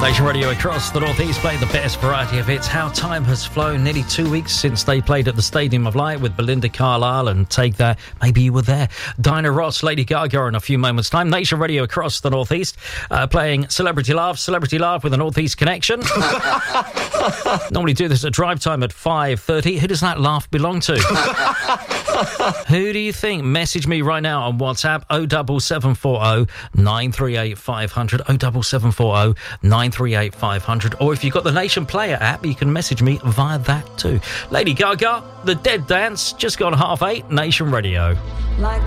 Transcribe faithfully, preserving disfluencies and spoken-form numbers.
Nation Radio across the Northeast playing the best variety of hits. How time has flown. Nearly two weeks since they played at the Stadium of Light with Belinda Carlisle and Take That. Maybe you were there. Dinah Ross, Lady Gaga in a few moments' time. Nation Radio across the Northeast uh, playing Celebrity Love. Celebrity Love with a Northeast connection. Normally do this at drive time at five thirty. Who does that laugh belong to? Who do you think? Message me right now on WhatsApp oh seven seven four oh nine three eight five hundred oh seven seven four oh nine three eight five hundred, or if you've got the Nation Player app, you can message me via that too. Lady Gaga, The Dead Dance, just gone half eight, Nation Radio. Like